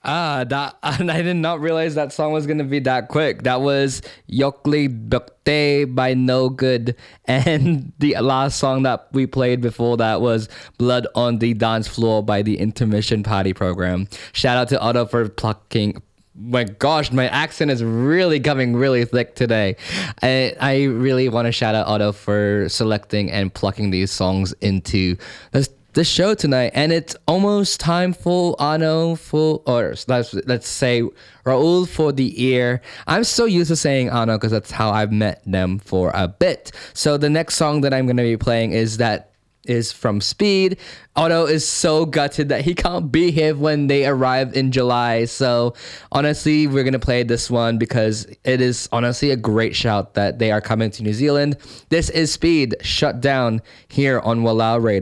That and I did not realize that song was gonna be that quick. That was Yokli Bukte by No Good, and the last song that we played before that was Blood on the Dance Floor by the Intermission Party Program. Shout out to Otto for plucking. My gosh, my accent is really coming really thick today. I really want to shout out Otto for selecting and plucking these songs into this show tonight. And it's almost time for Ano for, or let's say Raul for the ear. I'm so used to saying Ano because that's how I've met them for a bit. So the next song that I'm going to be playing is from Speed. Otto is so gutted that he can't be here when they arrive in July. So honestly, we're gonna play this one because it is honestly a great shout that they are coming to New Zealand. This is Speed Shut Down here on Walau Radio.